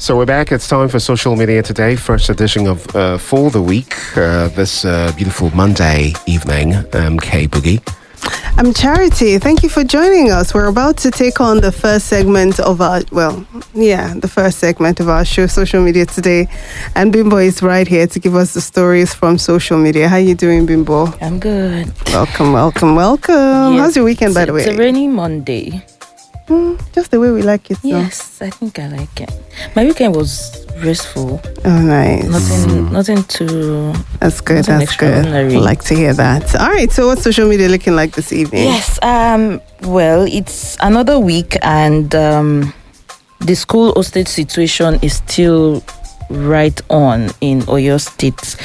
So we're back. It's time for social media today. First edition of For the Week. This beautiful Monday evening. K Boogie. I'm Charity. Thank you for joining us. We're about to take on the first segment of our, the first segment of our show, Social Media Today. And Bimbo is right here to give us the stories from social media. How you doing, Bimbo? I'm good. Welcome. Yes, how's your weekend, by the way? It's a rainy Monday. Just the way we like it. Yes, I think I like it. My weekend was restful. Oh, nice. Nothing too... That's good. That's good. I like to hear that. All right, so what's social media looking like this evening? Yes, well, it's another week and the school hostage situation is still right on in Oyo State.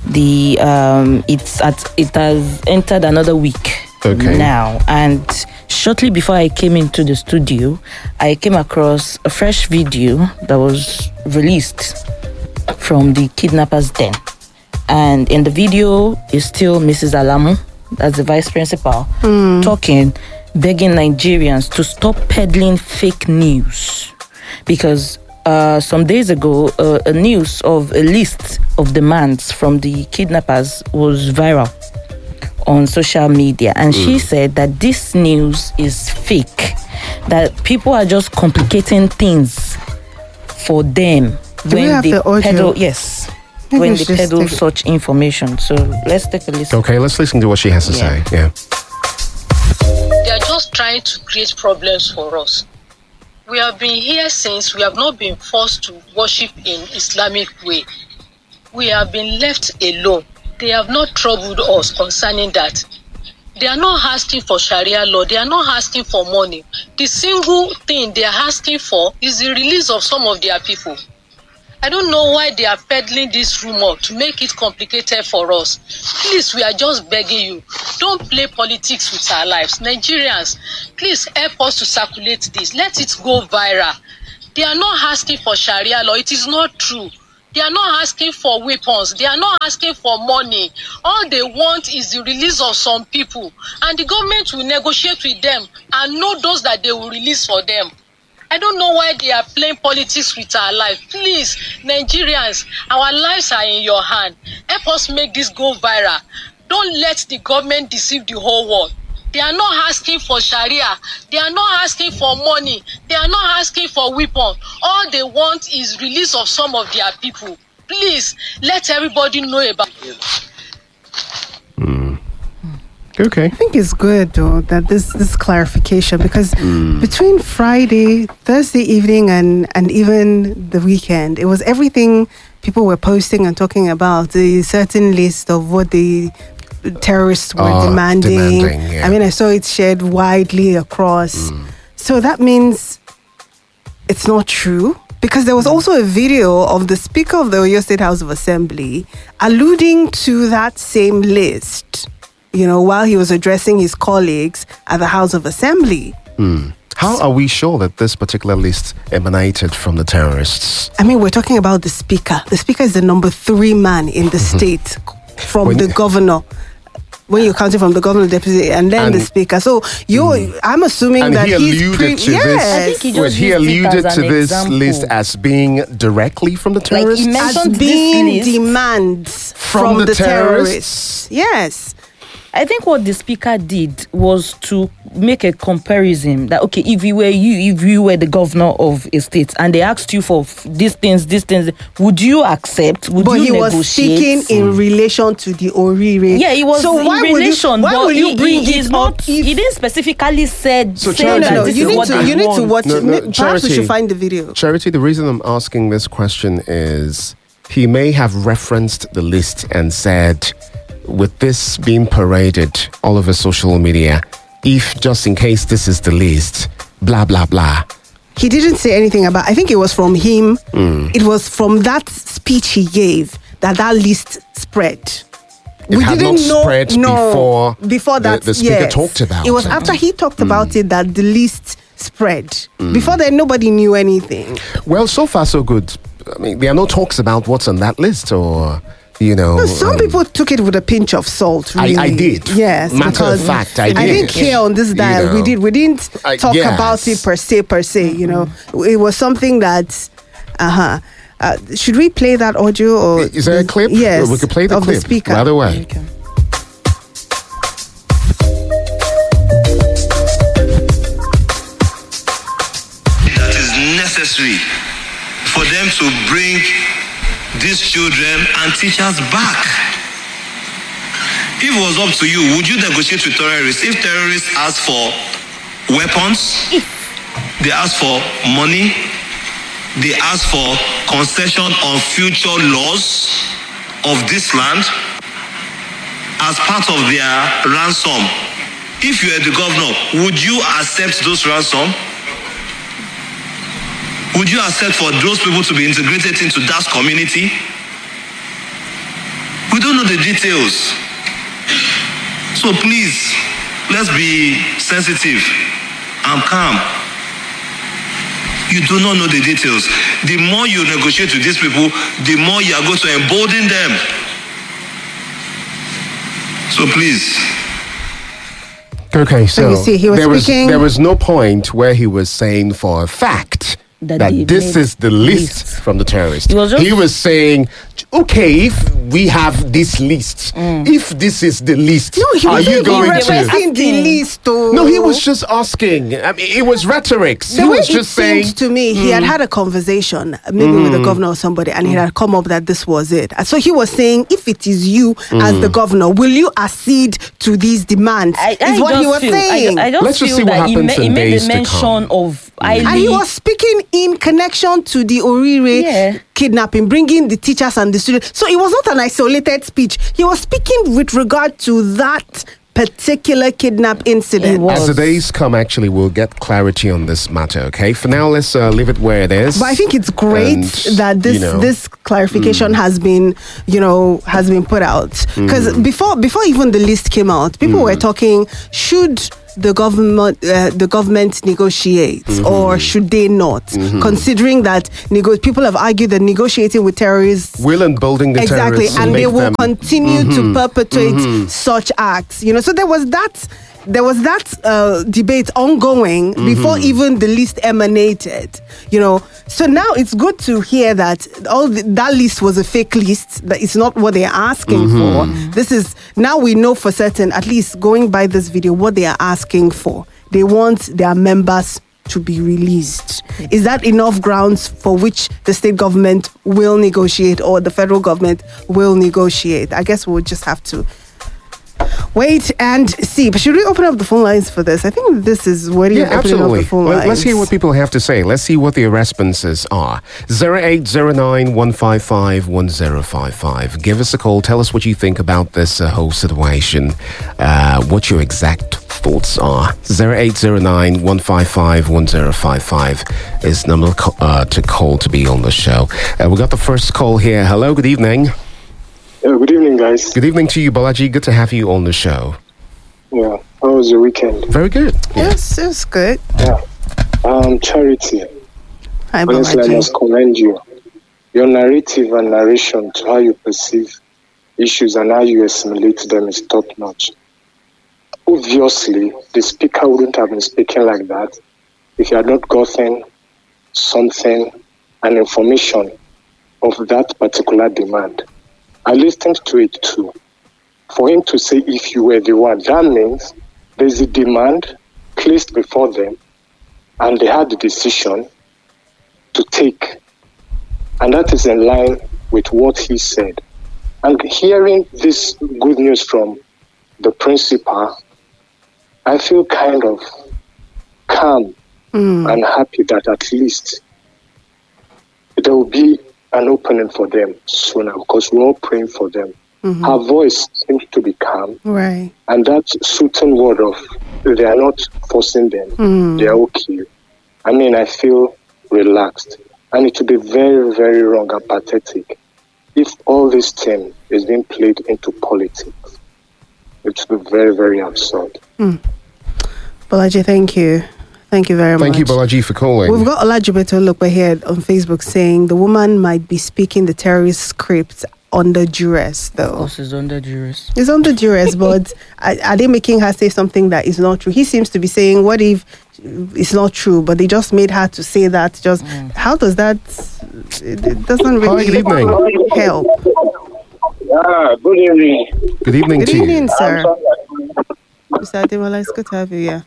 It has entered another week now, and shortly before I came into the studio, I came across a fresh video that was released from the kidnappers' den. And in the video is still Mrs. Alamu, that's the vice principal, talking, begging Nigerians to stop peddling fake news. Because some days ago, a news of a list of demands from the kidnappers was viral on social media, and she said that this news is fake, that people are just complicating things for them when they peddle. Yes, when they peddle such information. So let's take a listen. Okay, let's listen to what she has to say. Yeah. They are just trying to create problems for us. We have been here since. We have not been forced to worship in Islamic way. We have been left alone. They have not troubled us concerning that. They are not asking for Sharia law. They are not asking for money. The single thing they are asking for is the release of some of their people. I don't know why they are peddling this rumor to make it complicated for us. Please, we are just begging you. Don't play politics with our lives. Nigerians, please help us to circulate this. Let it go viral. They are not asking for Sharia law. It is not true. They are not asking for weapons. They are not asking for money. All they want is the release of some people. And the government will negotiate with them and know those that they will release for them. I don't know why they are playing politics with our life. Please, Nigerians, our lives are in your hand. Help us make this go viral. Don't let the government deceive the whole world. They are not asking for Sharia. They are not asking for money. They are not asking for weapons. All they want is release of some of their people. Please, let everybody know about it. Okay. I think it's good though that this clarification, because between Friday, Thursday evening and even the weekend, it was everything people were posting and talking about, the certain list of what the terrorists were demanding. Yeah. I mean, I saw it shared widely across. So that means it's not true, because there was also a video of the Speaker of the Oyo State House of Assembly alluding to that same list, while he was addressing his colleagues at the House of Assembly. How are we sure that this particular list emanated from the terrorists? I mean, we're talking about the Speaker. The Speaker is the number 3 man in the state from the governor. When you're counting from the governor, deputy, and then the speaker. So I'm assuming that he alluded to I think he alluded to this list as being directly from the terrorists? Like he mentioned as being demands from the terrorists. Yes. I think what the speaker did was to make a comparison that, okay, if you were the governor of a state and they asked you for these things, would you accept? Would you negotiate? But he was speaking in relation to the Orire. Yeah, it was in relation. Why will you bring it up? He didn't specifically said. So no. You need to watch it. Perhaps Charity, we should find the video. Charity, the reason I'm asking this question is he may have referenced the list and said, with this being paraded all over social media, if just in case this is the list, blah, blah, blah. He didn't say anything about, I think it was from him. It was from that speech he gave that list spread. It had not spread before that the speaker talked about it. It was after he talked about it that the list spread. Before then, nobody knew anything. Well, so far so good. I mean, there are no talks about what's on that list, or some people took it with a pinch of salt. Really. I did. Yes, matter of fact, I did. I think here on this dial we didn't talk about it per se. It was something that Should we play that audio? Or is there a clip? Yes. We could play the of clip the speaker. right away. Okay. That is necessary for them to bring these children and teachers back. If it was up to you, would you negotiate with terrorists? If terrorists ask for weapons, they ask for money, they ask for concession on future laws of this land as part of their ransom. If you are the governor, would you accept those ransom? Would you accept for those people to be integrated into that community? We don't know the details. So please, let's be sensitive and calm. You do not know the details. The more you negotiate with these people, the more you are going to embolden them. So please. Okay, so you see, he was speaking- there was no point where he was saying for a fact That that they this made is the list lists. from the terrorists. He was just- saying, okay, if we have this list, if this is the list, No, he are was you going to? referencing the list. Oh. No, he was just asking. I mean, it was rhetoric. He The way was it just saying. seemed to me, he had a conversation, maybe with the governor or somebody, and he had come up that this was it. And so he was saying, if it is you as the governor, will you accede to these demands? Is what he was saying. I just Let's just feel see what that happens he in made days the to mention come. of And he was speaking in connection to the Orire kidnapping, bringing the teachers and the students. So it was not an isolated speech. He was speaking with regard to that particular kidnap incident. It was. As the days come, actually, we'll get clarity on this matter. Okay, for now, let's leave it where it is. But I think it's great And, that this clarification has been put out, because before even the list came out, people were talking, should the government negotiate or should they not? Considering that people have argued that negotiating with terrorists will embolden the exactly, terrorists and make they will them- continue to perpetrate such acts. So there was that debate ongoing before even the list emanated. So now it's good to hear that that list was a fake list. That it's not what they're asking for. This is now we know for certain, at least going by this video, what they are asking for. They want their members to be released. Is that enough grounds for which the state government will negotiate or the federal government will negotiate? I guess we'll just have to wait and see. But should we open up the phone lines for this? I think this is worthy of opening up the phone lines. Let's hear what people have to say. Let's see what their responses are. 0809-155-1055. Give us a call. Tell us what you think about this whole situation. What your exact thoughts are. 0809-155-1055 is number to call to be on the show. We got the first call here. Hello, good evening. Good evening, guys. Good evening to you, Balaji. Good to have you on the show. Yeah, how was your weekend? Very good. Yes, it's good. Yeah. Charity. Hi, Honestly, I Balaji. must commend you. Your narrative and narration to how you perceive issues and how you assimilate them is top-notch. Obviously, the speaker wouldn't have been speaking like that if he had not gotten something, an information of that particular demand. I listened to it too. For him to say, if you were the one, that means there's a demand placed before them and they had the decision to take. And that is in line with what he said. And hearing this good news from the principal, I feel kind of calm and happy that at least there will be an opening for them sooner, because we're all praying for them. Her voice seems to be calm, Right. and that certain word of they are not forcing them, they are okay. I mean, I feel relaxed, and it would be very, very wrong and pathetic if all this thing is being played into politics. It would be very, very absurd. Balaji, thank you. Thank you very much. Thank you, Balaji, for calling. We've got Olajubeto Olokwe here on Facebook saying the woman might be speaking the terrorist script under duress, Of though. course, it's under duress. It's under duress, but are they making her say something that is not true? He seems to be saying, what if it's not true, but they just made her to say that? How does that it doesn't really Hi, good evening. help. Good evening. Good evening Good to you. evening, sir. Mr. Ademola, it's good to have you here.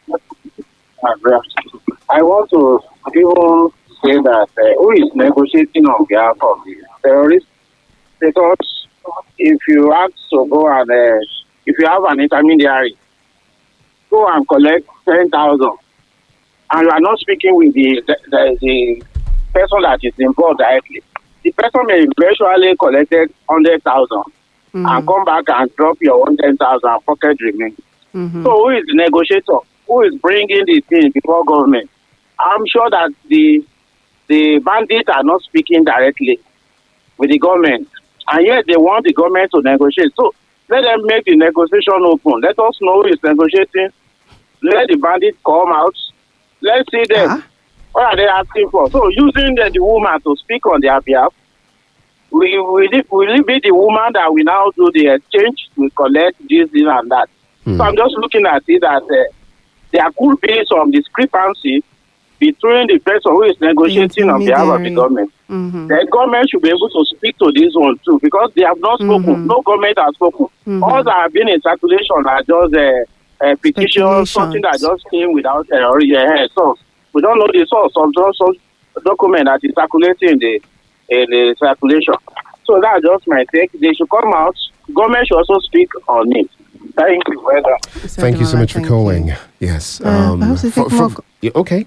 I want to even say that who is negotiating on behalf of the terrorists? Because if you ask to go and if you have an intermediary, go and collect 10,000, and you are not speaking with the person that is involved directly. The person may eventually collected 100,000 and come back and drop your own 10,000 pocket remain. So who is the negotiator? Who is bringing the thing before government? I'm sure that the bandits are not speaking directly with the government, and yet they want the government to negotiate. So let them make the negotiation open. Let us know who is negotiating. Let the bandits come out. Let's see them. What are they asking for? So using the woman to speak on their behalf, will it be the woman that we now do the exchange, we collect this and that? So I'm just looking at it that there could be some discrepancy between the person who is negotiating on behalf of the government. The government should be able to speak to this one too, because they have not spoken. No government has spoken. All that have been in circulation are just petitions, something that just came without source. We don't know the source of some document that is circulating in the circulation. So that's just my take. They should come out. Government should also speak on it. Thank you, brother. Thank you so much for calling. Yes. Okay.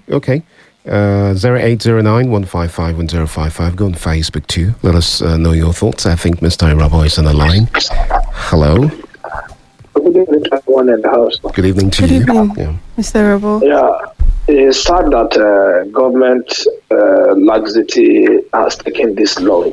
0809-155-1055. Go on Facebook too. Let us know your thoughts. I think Mr. Irabo is on the line. Hello. Good evening to everyone in the house. Good evening to Good you. evening, Yeah. Mr. Irabo. Yeah, it's sad that government laxity has taken this long.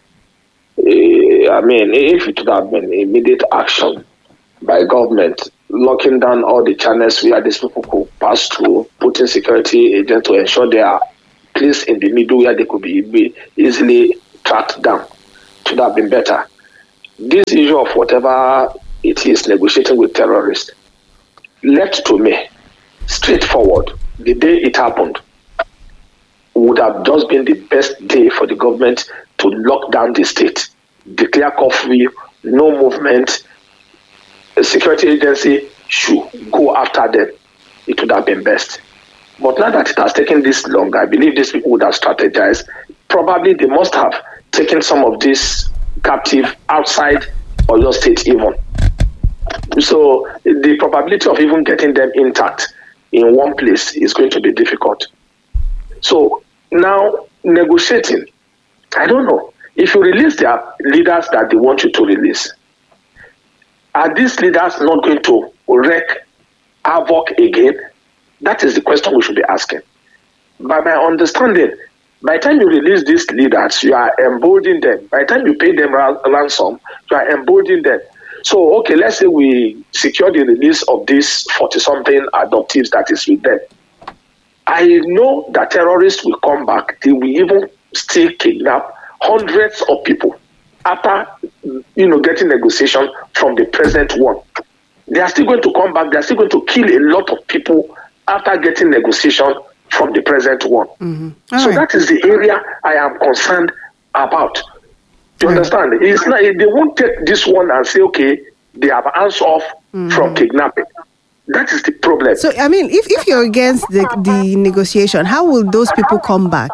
I mean, if it would have been immediate action by government, locking down all the channels where these people could pass through, putting security agents to ensure they are placed in the middle where they could be easily tracked down, should have been better. This issue of whatever it is negotiating with terrorists, left to me, straightforward, the day it happened would have just been the best day for the government to lock down the state, declare curfew, no movement. The security agency should go after them. It would have been best. But now that it has taken this long, I believe these people would have strategized. Probably they must have taken some of this captive outside Oyo State even. So the probability of even getting them intact in one place is going to be difficult. So now negotiating, I don't know. If you release their leaders that they want you to release, are these leaders not going to wreak havoc again? That is the question we should be asking. By my understanding, by the time you release these leaders, you are emboldening them. By the time you pay them ransom, you are emboldening them. So, okay, let's say we secure the release of these 40-something adoptees that is with them. I know that terrorists will come back. They will even still kidnap hundreds of people after, getting negotiation from the present one. They are still going to come back. They are still going to kill a lot of people after getting negotiation from the present one. So that is the area I am concerned about. You understand? It's not, they won't take this one and say, okay, they have hands off from kidnapping. That is the problem. So, I mean, if you're against the negotiation, how will those people come back?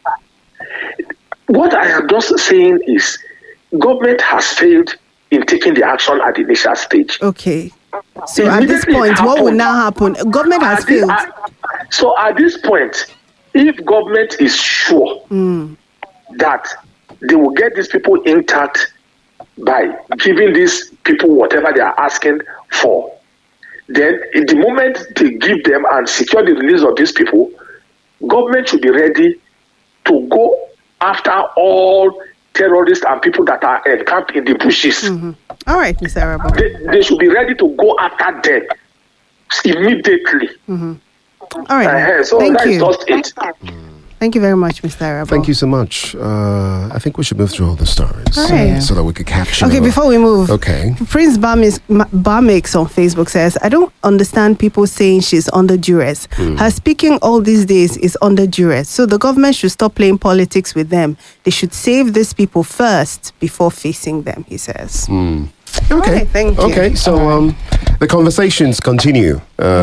What I am just saying is government has failed in taking the action at the initial stage. Okay. So at this point, what will now happen? Government has failed. So at this point, if government is sure that they will get these people intact by giving these people whatever they are asking for, then in the moment they give them and secure the release of these people, government should be ready to go after all terrorists and people that are encamped in the bushes. All right, Mr. Arabo. They should be ready to go after them immediately. All right. So Thank that you. is just it. Thank you very much, Mr. Arabo. Thank you so much. I think we should move through all the stories Right. so that we could capture. Okay, before we move. Okay. Prince Bamix on Facebook says, I don't understand people saying she's under duress. Her speaking all these days is under duress. So the government should stop playing politics with them. They should save these people first before facing them, he says. Okay. Right, thank you. Okay, so the conversations continue.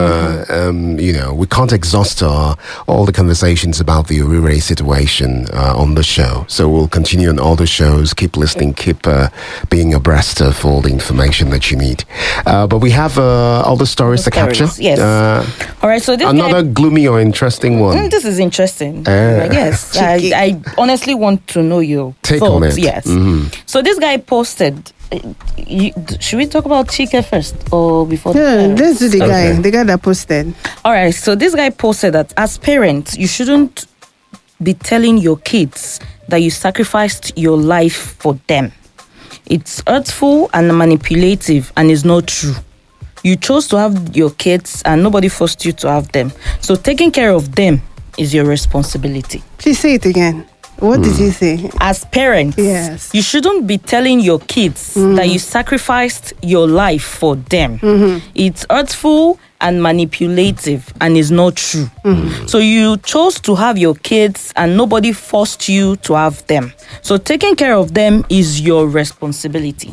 We can't exhaust all the conversations about the Orire situation on the show. So we'll continue on all the shows. Keep listening. Keep being abreast of all the information that you need. But we have all the stories to capture. Yes. All right. So this another gloomy or interesting one. This is interesting. Yes. I honestly want to know your take thoughts. on it. Yes. So this guy posted. Should we talk about Chike first or before? Let's do the guy that posted. All right, so this guy posted that as parents, you shouldn't be telling your kids that you sacrificed your life for them. It's hurtful and manipulative and is not true. You chose to have your kids and nobody forced you to have them. So taking care of them is your responsibility. Please say it again. What did you say? As parents, yes, you shouldn't be telling your kids that you sacrificed your life for them. It's hurtful and manipulative and is not true. So you chose to have your kids and nobody forced you to have them. So taking care of them is your responsibility.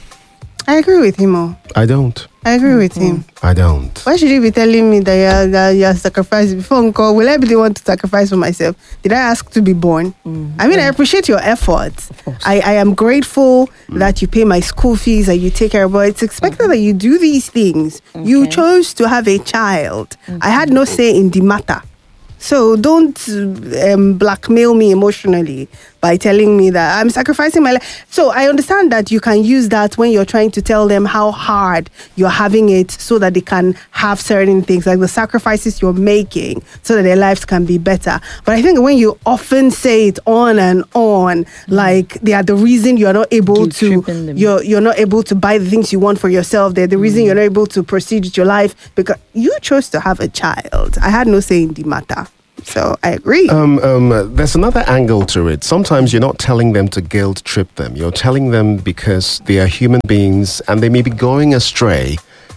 I agree with him. I don't. I agree with him. I don't. Why should you be telling me that you are sacrificed before uncle? Will I be the one to sacrifice for myself? Did I ask to be born? I mean, I appreciate your efforts. I am grateful that you pay my school fees, that you take care of, but it's expected that you do these things. You chose to have a child. I had no say in the matter. So don't blackmail me emotionally by telling me that I'm sacrificing my life. So I understand that you can use that when you're trying to tell them how hard you're having it so that they can have certain things, like the sacrifices you're making so that their lives can be better. But I think when you often say it on and on, like they are the reason you're not able you're not able to buy the things you want for yourself. They're the reason you're not able to proceed with your life because you chose to have a child. I had no say in the matter. So I agree. There's another angle to it. Sometimes you're not telling them to guilt trip them. You're telling them because they are human beings and they may be going astray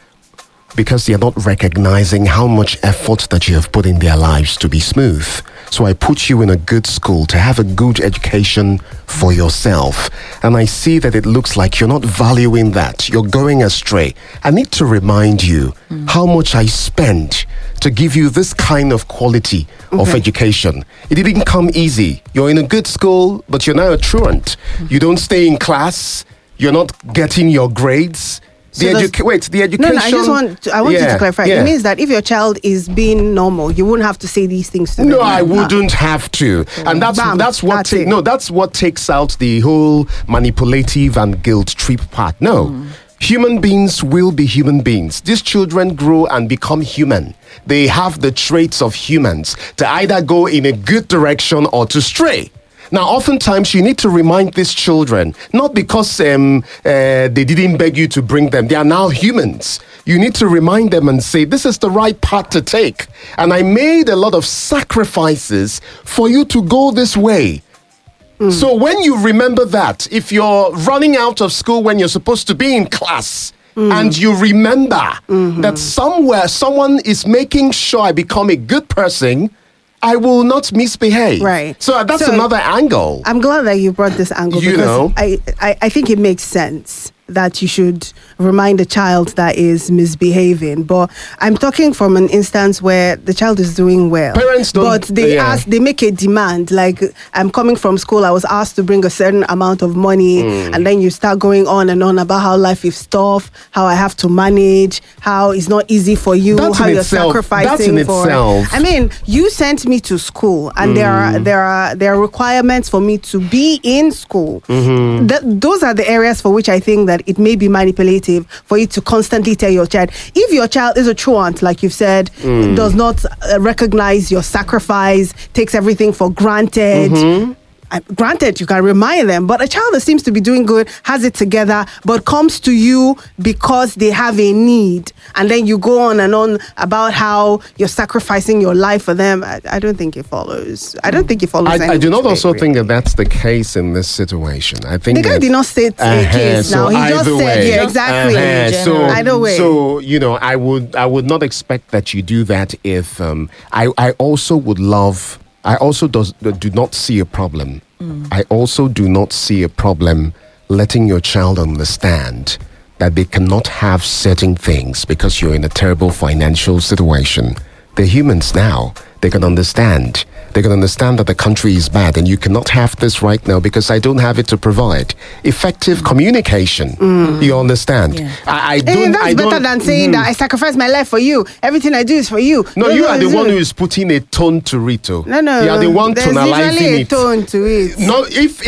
because they are not recognizing how much effort that you have put in their lives to be smooth. So I put you in a good school to have a good education for yourself. And I see that it looks like you're not valuing that. You're going astray. I need to remind you how much I spent to give you this kind of quality of education. It didn't come easy. You're in a good school, but you're now a truant. You don't stay in class. You're not getting your grades. The education. No, I want you to clarify. It means that if your child is being normal, you wouldn't have to say these things to them. No, I wouldn't have to. And that's what takes out the whole manipulative and guilt trip part. No. Human beings will be human beings. These children grow and become human. They have the traits of humans to either go in a good direction or to stray. Now, oftentimes, you need to remind these children, not because they didn't beg you to bring them. They are now humans. You need to remind them and say, this is the right path to take. And I made a lot of sacrifices for you to go this way. So when you remember that, if you're running out of school when you're supposed to be in class, and you remember that somewhere someone is making sure I become a good person, I will not misbehave. Right. So that's another angle. I'm glad that you brought this angle because I think it makes sense that you should remind a child that is misbehaving. But I'm talking from an instance where the child is doing well. Parents don't. But they make a demand. Like, I'm coming from school, I was asked to bring a certain amount of money. And then you start going on and on about how life is tough, how I have to manage, how it's not easy for you, how you're sacrificing that's in itself. I mean, you sent me to school and there are requirements for me to be in school. Those are the areas for which I think that it may be manipulative for you to constantly tell your child. If your child is a truant, like you've said, does not recognize your sacrifice, takes everything for granted, Granted, you can remind them, but a child that seems to be doing good, has it together, but comes to you because they have a need, and then you go on and on about how you're sacrificing your life for them. I don't think it follows. I don't think it follows. I do not also think that that's the case in this situation. I think the guy did not state a case. So now he just said, yeah, exactly. So either way. So I would not expect that you do that if I also would love. I also do not see a problem. I also do not see a problem letting your child understand that they cannot have certain things because you're in a terrible financial situation. They're humans now. They can understand. They can understand that the country is bad and you cannot have this right now because I don't have it to provide. Effective communication. You understand? Yeah. That's better than saying that I sacrifice my life for you. Everything I do is for you. No, you are the one who is putting a tone to it. No. You are the one There's tonalizing a tone to it. No, if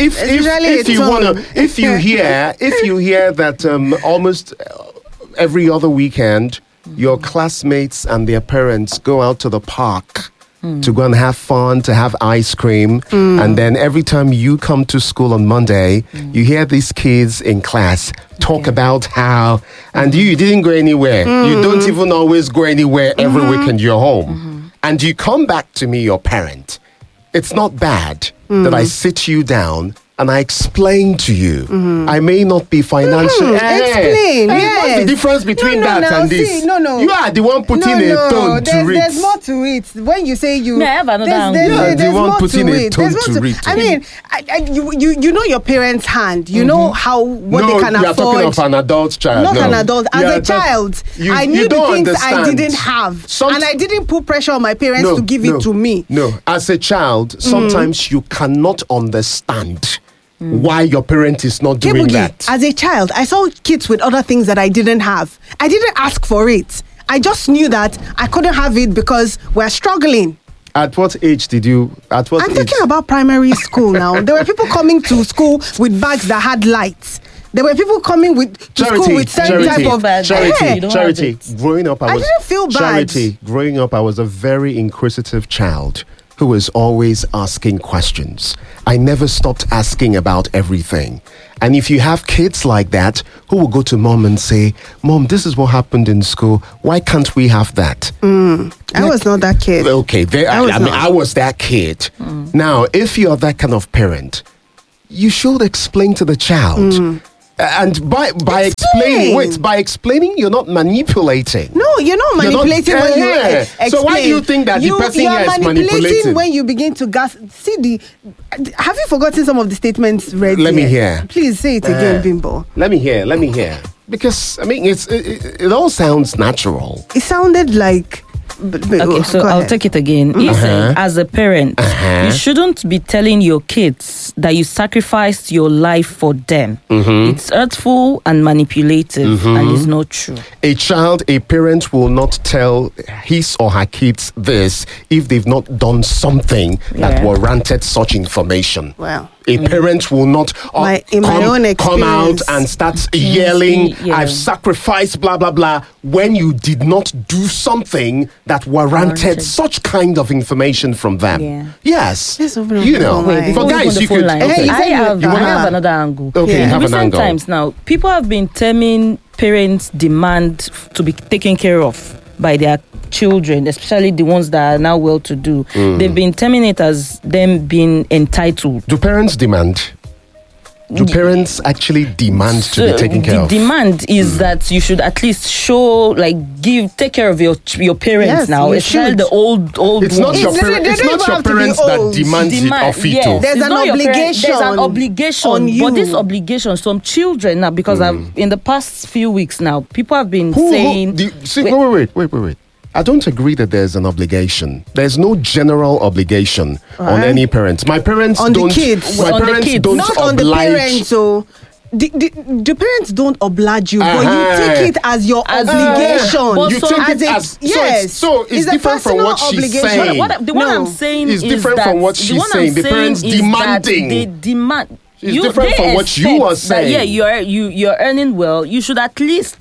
you hear that almost every other weekend your classmates and their parents go out to the park to go and have fun, to have ice cream. And then every time you come to school on Monday, you hear these kids in class talk about how, and you didn't go anywhere. You don't even always go anywhere every weekend you're home. And you come back to me, your parent. It's not bad that I sit you down and I explain to you. I may not be financially. Explain. What's the difference between and this? No. You are the one putting a tone to it. There's more to it. When you say you, I have another angle. there's the one more putting to a it. tone There's more to it. I mean, you know your parents' hand. You know what they can afford. You are talking of an adult child. Not an adult. As a child, I knew the things I didn't have, and I didn't put pressure on my parents to give it to me. No, as a child, sometimes you cannot understand why your parent is not doing that. As a child, I saw kids with other things that I didn't have. I didn't ask for it. I just knew that I couldn't have it because we're struggling. At what age did you? I'm talking about primary school now. There were people coming to school with bags that had lights. There were people coming to school with certain type of charity. Growing up, I didn't feel bad. Growing up, I was a very inquisitive child who was always asking questions. I never stopped asking about everything. And if you have kids like that who will go to mom and say, Mom, this is what happened in school. Why can't we have that? I was not that kid. Okay, I was that kid. Now, if you're that kind of parent, you should explain to the child. And by explaining, you're not manipulating. No, you're not manipulating when you explain. So why do you think that the person here is manipulating? When you begin to have you forgotten some of the statements read? Let me hear. Please say it again, Bimbo. Let me hear. Because I mean, it all sounds natural. It sounded like. Okay, so I'll take it again. You say, as a parent, you shouldn't be telling your kids that you sacrificed your life for them. It's hurtful and manipulative, and it's not true. A parent will not tell his or her kids this if they've not done something that warranted such information. Wow. A parent will not come out and start yelling, I've sacrificed, blah, blah, blah, when you did not do something that warranted such kind of information from them. Yeah. Yes. For guys, you could... Okay. I have another angle. Okay, you have an angle. Times now, people have been terming parents' demand to be taken care of by their children, especially the ones that are now well-to-do. They've been terming it as them being entitled. Do parents demand? Do parents actually demand to be taken care of? The demand is that you should at least take care of your parents now. Especially the old It's not your parents that demand it of you. Yes. There's an obligation on you. But this obligation, some children now, because in the past few weeks now, people have been saying... Wait. I don't agree that there's an obligation. There's no general obligation on any parents. My parents on don't. The kids. My on parents the kids. don't not oblige. On the parents. So the parents don't oblige you, but you take it as your obligation. You take it as yes. So it's different from what she's saying. The one I'm saying is different from what she's saying. The parents demanding. They demand. It's different from what you are saying. You're earning well. You should at least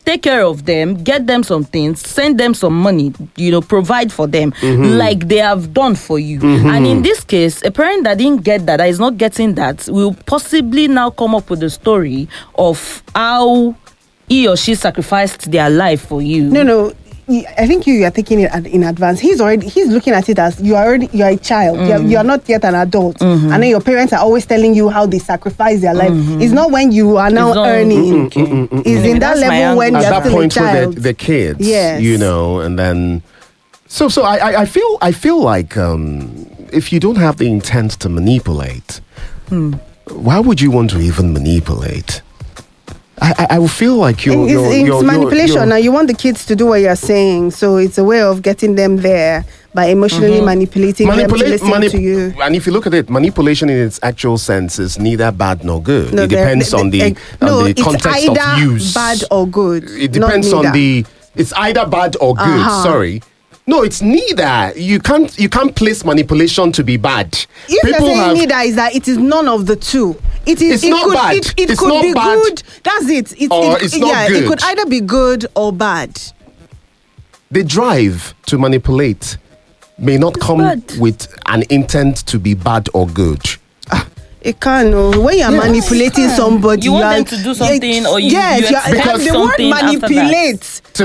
take care of them, get them some things, send them some money, provide for them like they have done for you. And in this case, a parent that didn't get that is not getting that, will possibly now come up with a story of how he or she sacrificed their life for you. No. I think you are taking it in advance. He's looking at it as you are a child. You are not yet an adult, and then your parents are always telling you how they sacrifice their life. It's not when you are now earning. It's in that level when you're at that still point a child. where the kids, Yes. and then so I feel like if you don't have the intent to manipulate, why would you want to even manipulate? I will feel like it's manipulation. Now you want the kids to do what you're saying, so it's a way of getting them there by emotionally manipulating them to listen to you. And if you look at it, manipulation in its actual sense is neither bad nor good. It depends on the context of use. Bad or good. It depends on it's either bad or good. Sorry. No, it's neither. You can't place manipulation to be bad. If you're saying neither, is that it is none of the two. It's not bad. It could be good. That's it. It's not good. It could either be good or bad. The drive to manipulate may not come with an intent to be bad or good. It can. When you're manipulating somebody, you want them to do something, or you because the word manipulate to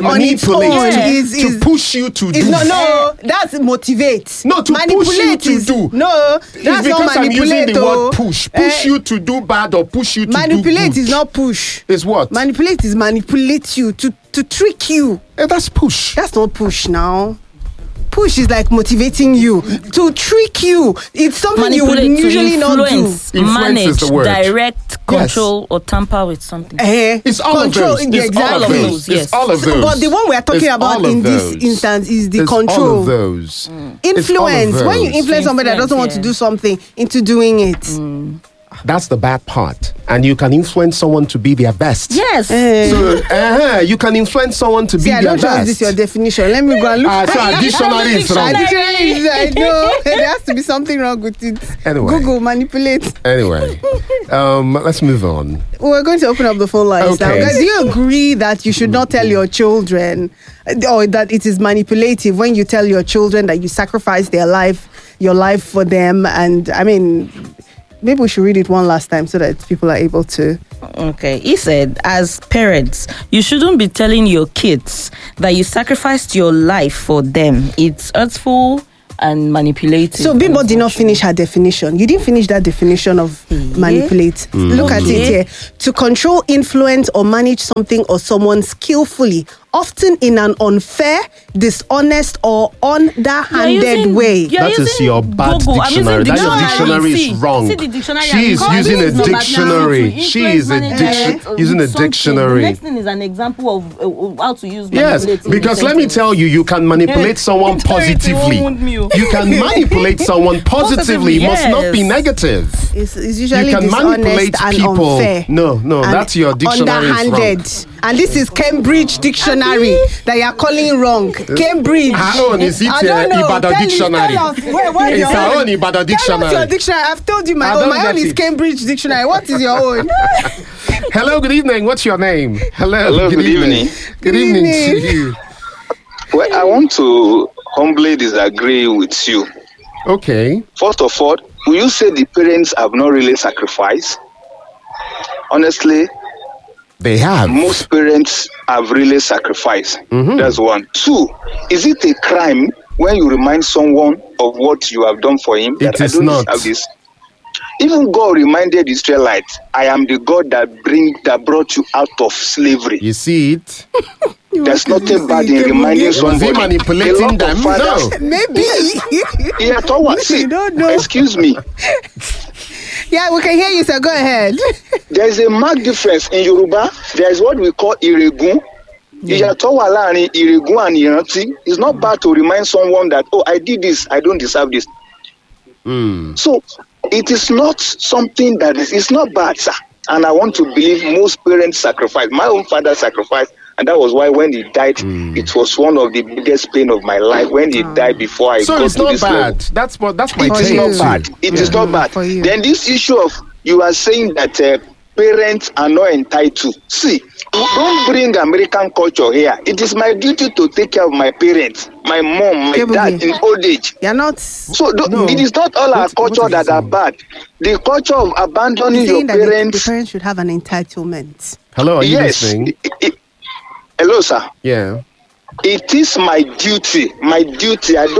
to push you to do. No, that's motivate. No, to manipulate push you to do. No, that's because not manipulate. I'm using the word push you to do bad or push you to manipulate do good. Is not push. It's what? Manipulate is manipulate you to trick you. That's push. That's not push now. Push is like motivating you to trick you. It's something you would usually not do. Manage, direct, control, or tamper with something. It's all control, of those. It's all of those. Yes. It's all of those. But the one we are talking about in this instance is the control. All of those. Influence. When you influence somebody that doesn't want to do something into doing it. That's the bad part. And you can influence someone to be their best. Yes. So you can influence someone to be their best. I don't this your definition. Let me go and look. So dictionary is wrong. I know. There has to be something wrong with it. Anyway. Google manipulate. Anyway. Let's move on. We're going to open up the phone lines now. Guys, do you agree that you should not tell your children or that it is manipulative when you tell your children that you sacrifice your life for them? And I mean, maybe we should read it one last time so that people are able to. Okay. He said, as parents, you shouldn't be telling your kids that you sacrificed your life for them. It's hurtful and manipulative. So Bimbo did not finish her definition. You didn't finish that definition of manipulate. Look at it here. To control, influence, or manage something or someone skillfully, often in an unfair, dishonest, or underhanded way. That is your bad dictionary. That your dictionary is wrong. She is using a dictionary. She is using a dictionary. The next thing is an example of how to use manipulate. Yes, because let me tell you, you can manipulate someone positively. You can manipulate someone positively. It must not be negative. It's usually you can manipulate and people. Unfair. No, that's your dictionary. Underhanded. And this is Cambridge Dictionary that you are calling wrong. Cambridge. Her own is it Ibadan Dictionary? It's her own Ibadan Dictionary. What's your dictionary? I've told you my own. My own is Cambridge Dictionary. What is your own? Hello, good evening. What's your name? Hello, good evening. Good evening to you. Well, I want to humbly disagree with you. Okay. First of all, will you say the parents have not really sacrificed? Honestly, they have. Most parents have really sacrificed. That's one. Two, is it a crime when you remind someone of what you have done for him? It is not. This? Even God reminded the Israelites, I am the God that brought you out of slavery. You see it? There's nothing bad in reminding somebody. Was he manipulating them? No. Maybe. Yeah, see, don't know. Excuse me. Yeah, we can hear you, sir. Go ahead. There is a marked difference in Yoruba. There is what we call Iregun. Iregun and Iranti. It's not bad to remind someone that, I did this, I don't deserve this. So, it is not something that it's not bad, sir. And I want to believe most parents sacrifice. My own father sacrificed. And that was why when he died, it was one of the biggest pain of my life. When he died before I got to this level. So it's not bad. That's my take. It is not bad. It is not bad. Then this issue of you are saying that parents are not entitled. See, don't bring American culture here. It is my duty to take care of my parents, my mom, my dad in old age. You're not. So it is not all our culture that are bad. The culture of abandoning your parents. The parents should have an entitlement. Hello, are you listening? Hello, sir. Yeah. It is my duty. My duty. I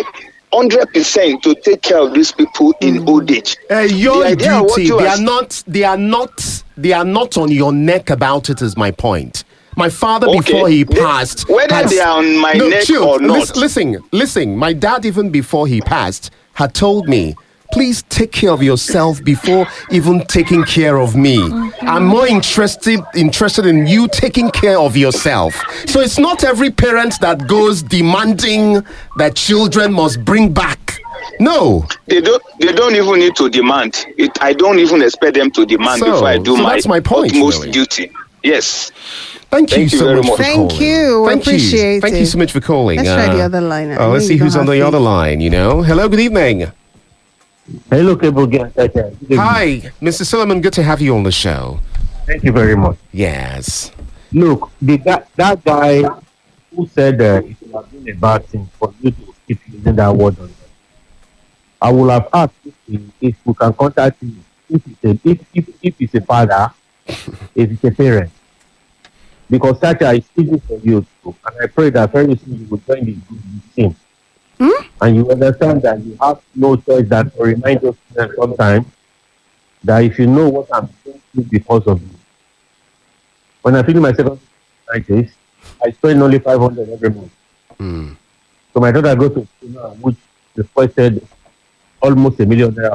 100% to take care of these people in old age. Your duty. They are not on your neck about it, is my point. My father, before he passed, whether they are on my neck or not. Listen. My dad, even before he passed, had told me, please take care of yourself before even taking care of me. I'm more interested in you taking care of yourself. So it's not every parent that goes demanding that children must bring back. No. They don't even need to demand. I don't even expect them to demand before I do that's my point, utmost really. duty. Yes. Thank you so much for calling. Thank you. Appreciate it. Thank you so much for calling. Let's try the other line. Let's see who's on the other line, Hello, good evening. Hello, Cable Gang. Hi, Mr. Solomon. Good to have you on the show. Thank you very much. Yes. Look, that guy who said it would have been a bad thing for you to keep using that word on them, I would have asked if we can contact him. If it's a father, if it's a parent. Because Chacha is speaking for you too. And I pray that very soon you will join the team. And you understand that you have no choice than to remind us sometimes that if you know what I'm going through because of you. When I finish my second night, I spend only 500 every month. So my daughter goes to school now, which requested almost $1 million per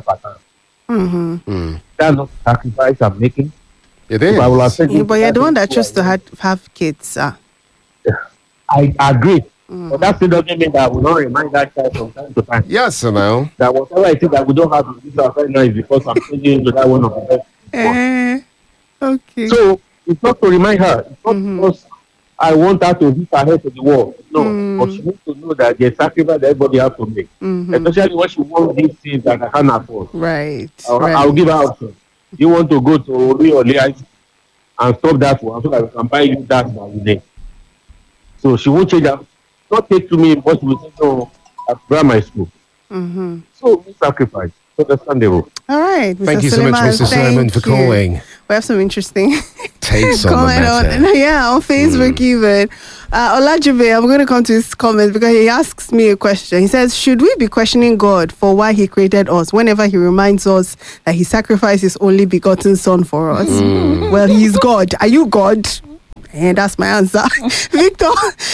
time. That's not the sacrifice I'm making. It is. But you're the one that chose to have kids, sir. I agree. But that still doesn't mean that we don't remind that child from time to time. Yes, I know. That whatever I think that we don't have to do right now is because I'm changing into that one of the best. Okay. So it's not to remind her. It's not because I want her to hit her head to the wall. No. But she needs to know that there's sacrifice that everybody has to make. Especially when she wants these things that I can't afford. Right. I'll give her options. You want to go to Rio and stop that one so that we can buy you that you need. So she won't change that. Not take to me impossible to know at grammar school. So we sacrifice. Understandable. All right. Mr. Thank you so much, Mr. Solomon, for calling. We have some interesting takes on the matter. On Facebook even. Olajube, I'm going to come to his comments because he asks me a question. He says, should we be questioning God for why he created us whenever he reminds us that he sacrificed his only begotten son for us? Well, he's God. Are you God? And that's my answer. Victor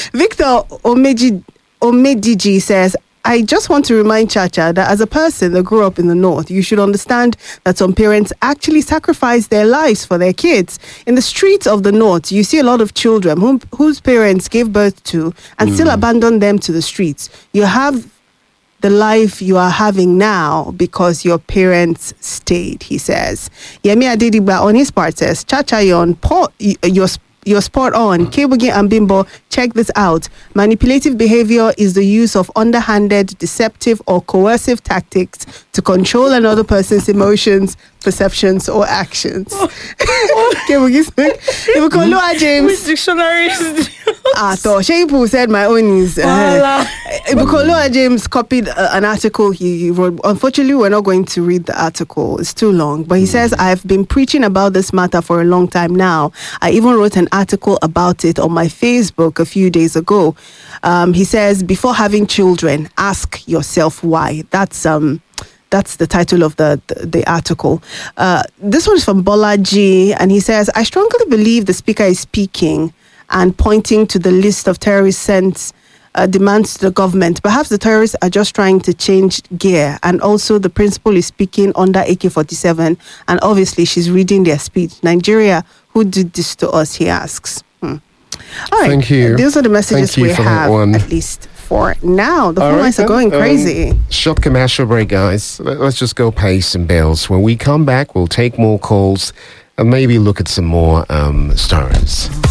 Omediji says, I just want to remind Chacha that as a person that grew up in the North, you should understand that some parents actually sacrifice their lives for their kids. In the streets of the North, you see a lot of children whose parents gave birth to and still abandon them to the streets. You have the life you are having now because your parents stayed, he says. Yemi Adediba on his part says, Chacha, you're spot on. Kebugi and Bimbo, check this out. Manipulative behavior is the use of underhanded, deceptive, or coercive tactics to control another person's emotions, perceptions, or actions. Kebugi said, James. Which dictionaries? Sheipu said my own is. Ibukoloa James copied an article he wrote. Unfortunately, we're not going to read the article. It's too long. But he says, I've been preaching about this matter for a long time now. I even wrote an article about it on my Facebook a few days ago. He says, before having children, ask yourself why. That's the title of the article. This one is from Bolaji, and he says, I strongly believe the speaker is speaking and pointing to the list of terrorists sent demands to the government. Perhaps the terrorists are just trying to change gear, and also the principal is speaking under AK-47, and obviously she's reading their speech. Nigeria, who did this to us, he asks. All right. Thank you. Those are the messages we have, at least for now. The phone lines are going crazy. Short commercial break, guys. Let's just go pay some bills. When we come back, we'll take more calls and maybe look at some more stories.